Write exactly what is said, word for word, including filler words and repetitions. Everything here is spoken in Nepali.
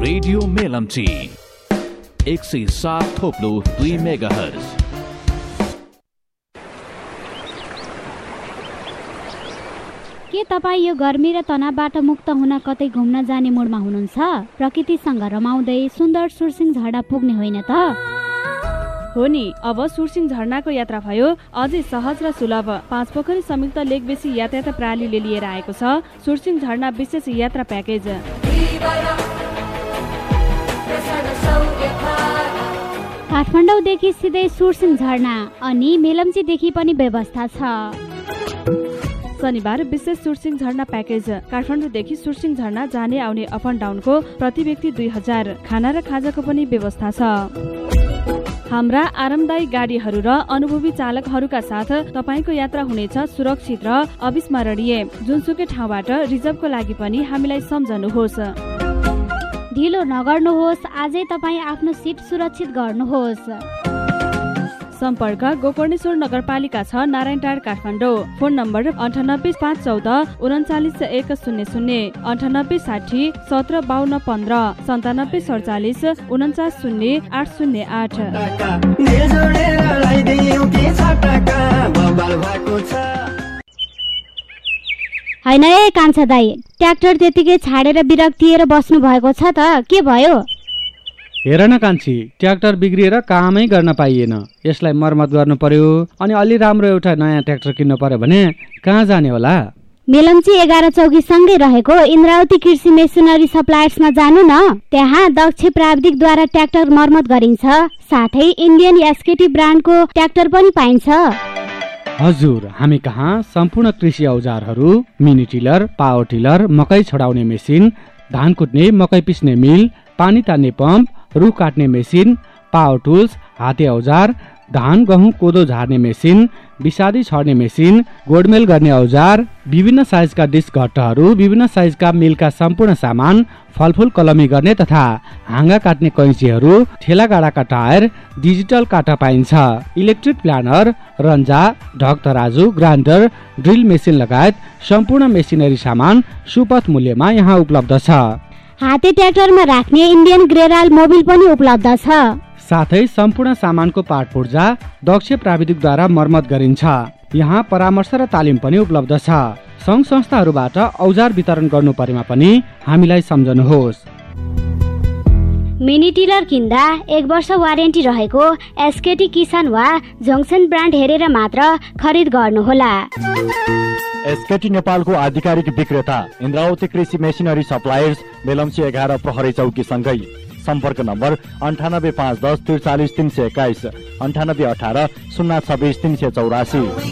रेडियो मेलम्ची एक सय सात थोप्लो दुई मेगाहर्ज। के तपाईँ यो गर्मी र तनावबाट मुक्त हुन कतै घुम्न जाने मोडमा हुनुहुन्छ? प्रकृतिसँग रमाउँदै सुन्दर सुरसिङ झरना पुग्ने होइन त? हो नि, अब सुरसिङ झरनाको यात्रा भयो अझै सहज र सुलभ। पाँच पोखरी संयुक्त लेकबेसी यातायात प्रणालीले लिएर आएको छ सुरसिङ झरना विशेष यात्रा प्याकेज। काठमाडौँदेखि सिधै सुरसिङ झरना अनि मेलम्चीदेखि पनि व्यवस्था छ। शनिबार विशेष सुरसिङ झरना प्याकेज। काठमाडौँदेखि सुरसिङ झरना जाने आउने अप एन्ड डाउनको प्रति व्यक्ति दुई हजार। खाना र खाजाको पनि व्यवस्था छ। हाम्रा आरामदायी गाडीहरू र अनुभवी चालकहरूका साथ तपाईँको यात्रा हुनेछ सुरक्षित र अविस्मरणीय। जुनसुकै ठाउँबाट रिजर्भको लागि पनि हामीलाई सम्झनुहोस्। ढिलो नगर्नुहोस्, आजै तपाईँ आफ्नो सिट सुरक्षित गर्नुहोस्। सम्पर्क गोकर्णेश्वर नगरपालिका छ, नारायणटार, काठमाडौँ। फोन नम्बर अन्ठानब्बे पाँच चौध उन्चालिस एक शून्य शून्य, अन्ठानब्बे साठी सत्र बाहन्न पन्ध्र, सन्तानब्बे सडचालिस उन्चास शून्य आठ शून्य आठ। होइन ए कान्छा दाई, ट्र्याक्टर त्यतिकै छाडेर विरक्तिएर बस्नु भएको छ त, के भयो? हेर न कान्छी, ट्र्याक्टर बिग्रिएर कामै गर्न पाइएन। यसलाई मर्मत गर्नु पर्यो अनि अलि राम्रो एउटा नयाँ ट्र्याक्टर किन्नु पर्यो भने कहाँ जाने होला? मेलम्ची एघार चौकी सँगै रहेको इन्द्रावती कृषि मेसिनरी सप्लायर्समा जानु न। त्यहाँ दक्ष प्राविधिकद्वारा ट्र्याक्टर मर्मत गरिन्छ, साथै इन्डियन एसकेटी ब्रान्डको ट्र्याक्टर पनि पाइन्छ। हजुर, हामी कहाँ सम्पूर्ण कृषि औजारहरू, मिनी टिलर, पावर टिलर, मकै छडाउने मेसिन, धान कुट्ने, मकै पिस्ने मिल, पानी तान्ने पम्प, रुख काट्ने मेसिन, पावर टुल्स, हाते औजार, धान गहुँ कोदो झार्ने मेसिन, विषादी छर्ने मेसिन, गोडमेल गर्ने औजार, विभिन्न साइजका डिस्क घट्टहरू, विभिन्न साइजका मिलका सम्पूर्ण सामान, फलफुल कलमी गर्ने तथा हाँगा काट्ने कैँचीहरू, ठेला गाडाका टायर, डिजिटल काटा पाइन्छ। इलेक्ट्रिक प्लानर, रन्जा, ढक तराजु, ग्राइन्डर, ड्रिल मेसिन लगायत सम्पूर्ण मेसिनरी सामान सुपथ मूल्यमा यहाँ उपलब्ध छ। हाते ट्र्याक्टरमा राख्ने इन्डियन ग्रेराल मोबिल पनि उपलब्ध छ। साथै सम्पूर्ण सामानको पार्ट पुर्जा दक्ष प्राविधिकद्वारा मर्मत गरिन्छ। यहाँ परामर्श र तालिम पनि उपलब्ध छ। सङ्घ संस्थाहरूबाट औजार वितरण गर्नु परेमा पनि हामीलाई सम्झनुहोस्। मिनी टिलर किन्दा एक वर्ष वारेन्टी रहेको एसकेटी किसान वा जङ्सन ब्रान्ड हेरेर मात्र खरिद गर्नुहोला। एसकेटी नेपालको आधिकारिक विक्रेता इन्द्रावती कृषि मेसिनरी सप्लायर्स, मेलम्ची एघार प्रहरी चौकी सँगै। सम्पर्क नम्बर अन्ठानब्बे पाँच दस त्रिचालिस तिन सय एक्काइस, अन्ठानब्बे अठार शून्य छब्बिस तिन सय चौरासी।